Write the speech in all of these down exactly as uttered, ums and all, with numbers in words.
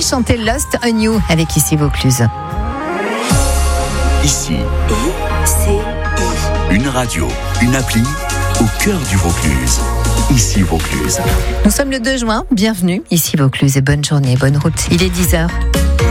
chanter Lost on You avec Ici Vaucluse. Ici, I, C, I. une radio, une appli au cœur du Vaucluse. Ici Vaucluse. Nous sommes le deux juin, bienvenue Ici Vaucluse et bonne journée, bonne route. Il est dix heures.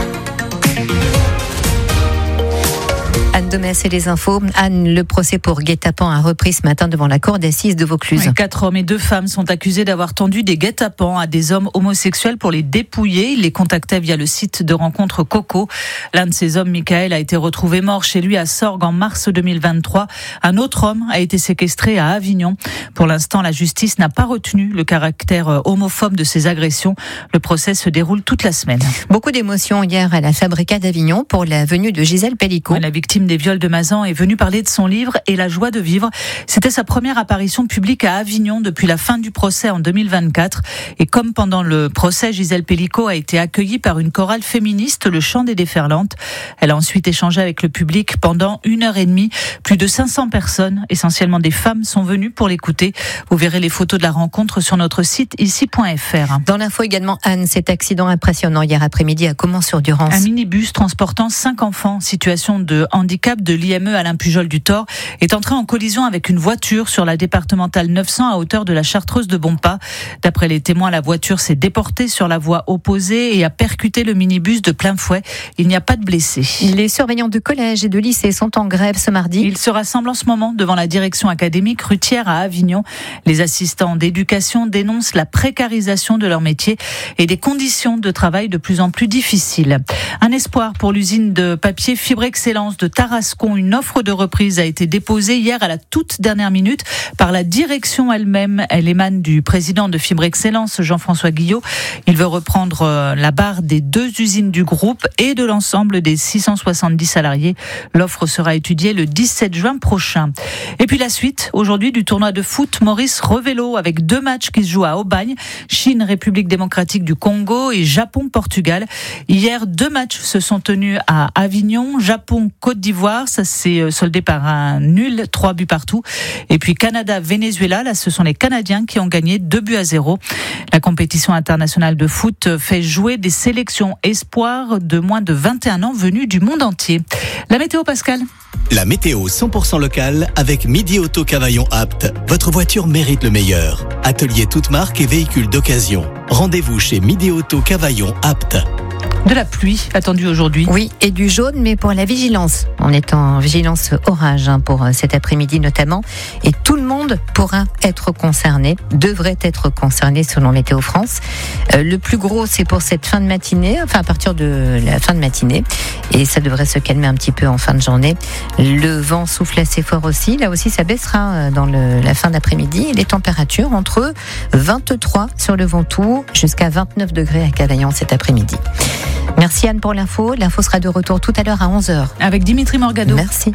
Anne Domès et les infos. Anne, le procès pour guet-apens a repris ce matin devant la cour d'assises de Vaucluse. Oui, quatre hommes et deux femmes sont accusés d'avoir tendu des guet-apens à des hommes homosexuels pour les dépouiller. Ils les contactaient via le site de rencontre Coco. L'un de ces hommes, Michael, a été retrouvé mort chez lui à Sorgues en mars deux mille vingt-trois. Un autre homme a été séquestré à Avignon. Pour l'instant, la justice n'a pas retenu le caractère homophobe de ces agressions. Le procès se déroule toute la semaine. Beaucoup d'émotions hier à la Fabrica d'Avignon pour la venue de Gisèle Pellicot. Oui, la victime des viols de Mazan est venue parler de son livre et la joie de vivre. C'était sa première apparition publique à Avignon depuis la fin du procès en deux mille vingt-quatre. Et comme pendant le procès, Gisèle Pellicot a été accueillie par une chorale féministe, le Chant des Déferlantes. Elle a ensuite échangé avec le public pendant une heure et demie. Plus de cinq cents personnes, essentiellement des femmes, sont venues pour l'écouter. Vous verrez les photos de la rencontre sur notre site ici point f r. Dans l'info également, Anne, cet accident impressionnant hier après-midi à Comans-sur-Durance. Un minibus transportant cinq enfants en situation de handicap de l'I M E Alain Pujol du Thor est entré en collision avec une voiture sur la départementale neuf cents à hauteur de la Chartreuse de Bonpas. D'après les témoins, la voiture s'est déportée sur la voie opposée et a percuté le minibus de plein fouet. Il n'y a pas de blessés. Les surveillants de collèges et de lycées sont en grève ce mardi. Ils se rassemblent en ce moment devant la direction académique Rutière à Avignon. Les assistants d'éducation dénoncent la précarisation de leur métier et des conditions de travail de plus en plus difficiles. Un espoir pour l'usine de papier Fibre Excellence de Tarascon. Une offre de reprise a été déposée hier à la toute dernière minute par la direction elle-même. Elle émane du président de Fibre Excellence, Jean-François Guillot. Il veut reprendre la barre des deux usines du groupe et de l'ensemble des six cent soixante-dix salariés. L'offre sera étudiée le dix-sept juin prochain. Et puis la suite, aujourd'hui, du tournoi de foot Maurice Revello avec deux matchs qui se jouent à Aubagne. Chine, République démocratique du Congo et Japon-Portugal. Hier, deux matchs se sont tenus à Avignon. Japon-Côte d'Ivoire, ça s'est soldé par un nul, trois buts partout. Et puis Canada-Venezuela, là ce sont les Canadiens qui ont gagné deux buts à zéro. La compétition internationale de foot fait jouer des sélections espoirs de moins de vingt et un ans venus du monde entier. La météo, Pascal ? La météo cent pour cent locale avec Midi Auto Cavaillon Apt. Votre voiture mérite le meilleur. Atelier toute marque et véhicules d'occasion. Rendez-vous chez Midi Auto Cavaillon Apt. De la pluie attendue aujourd'hui. Oui, et du jaune, mais pour la vigilance. On est en vigilance orage hein, pour cet après-midi notamment. Et tout le monde pourra être concerné, devrait être concerné selon Météo France. Euh, le plus gros, c'est pour cette fin de matinée, enfin à partir de la fin de matinée. Et ça devrait se calmer un petit peu en fin de journée. Le vent souffle assez fort aussi. Là aussi, ça baissera dans le, la fin d'après-midi. Et les températures entre vingt-trois sur le Ventoux jusqu'à vingt-neuf degrés à Cavaillon cet après-midi. Merci Anne pour l'info. L'info sera de retour tout à l'heure à onze heures. Avec Dimitri Morgado. Merci.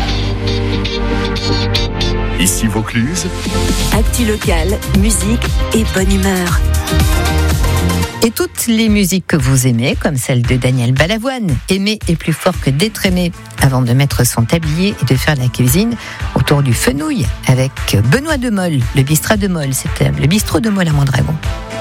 Ici Vaucluse. Actu locale, musique et bonne humeur. Et toutes les musiques que vous aimez, comme celle de Daniel Balavoine, aimer est plus fort que d'être aimé, avant de mettre son tablier et de faire la cuisine autour du fenouil avec Benoît Demol, le bistrot de Mol, c'était le bistrot de Mol à Mondragon.